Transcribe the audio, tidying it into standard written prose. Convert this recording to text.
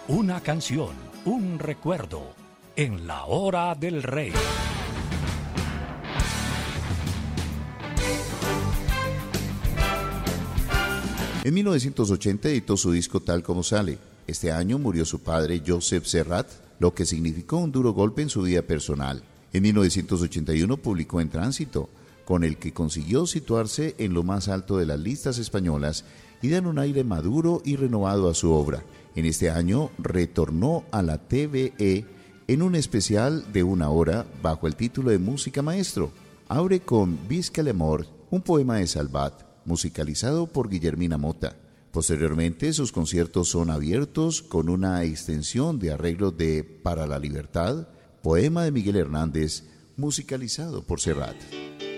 Una canción, un recuerdo, en la hora del rey. En 1980 editó su disco Tal Como Sale. Este año murió su padre Joseph Serrat, lo que significó un duro golpe en su vida personal. En 1981 publicó En Tránsito, con el que consiguió situarse en lo más alto de las listas españolas y dar un aire maduro y renovado a su obra. En este año retornó a la TVE en un especial de 1 hora bajo el título de Música Maestro. Abre con Visca l'amor, un poema de Salvat, musicalizado por Guillermina Motta. Posteriormente, sus conciertos son abiertos con una extensión de arreglos de Para la Libertad, poema de Miguel Hernández, musicalizado por Serrat.